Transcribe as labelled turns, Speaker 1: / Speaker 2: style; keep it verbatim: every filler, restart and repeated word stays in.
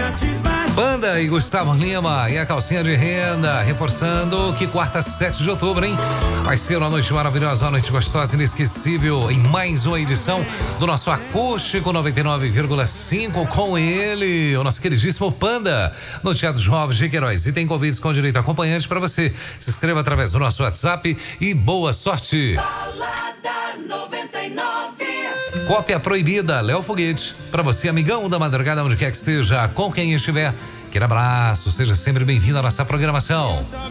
Speaker 1: Panda e Gustavo Lima e a calcinha de renda, reforçando que quarta, sete de outubro, hein? Vai ser uma noite maravilhosa, uma noite gostosa, inesquecível, em mais uma edição do nosso Acústico noventa e nove vírgula cinco com ele, o nosso queridíssimo Panda, no Teatro Jovens de Queiroz. E tem convites com direito a acompanhante para você. Se inscreva através do nosso WhatsApp e boa sorte.
Speaker 2: Balada noventa e nove.
Speaker 1: Cópia proibida, Léo Foguete. Para você, amigão da madrugada, onde quer que esteja, com quem estiver. Aquele abraço, seja sempre bem-vindo à nossa programação.